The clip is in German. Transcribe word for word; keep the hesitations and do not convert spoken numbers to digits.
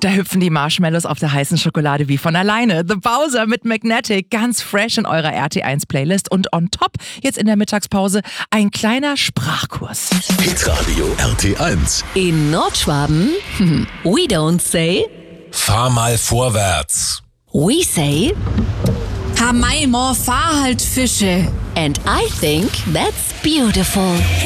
Da hüpfen die Marshmallows auf der heißen Schokolade wie von alleine. The Bowser mit Magnetic, ganz fresh in eurer R T eins Playlist. Und on top, jetzt in der Mittagspause, ein kleiner Sprachkurs. Hitradio R T eins. In Nordschwaben, we don't say, Fahr mal vorwärts. we say, Hamai, fahr halt Fische. and I think that's beautiful.